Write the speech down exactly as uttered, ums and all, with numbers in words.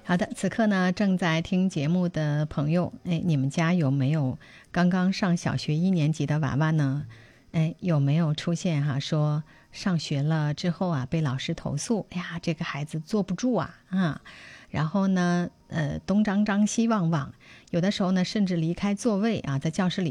好的，此刻呢正在听节目的朋友，哎，你们家有没有刚刚上小学一年级的娃娃呢？哎，有没有出现哈、啊、说上学了之后啊被老师投诉，哎呀这个孩子坐不住啊啊，然后呢呃东张张西望望，有的时候呢甚至离开座位啊，在教室里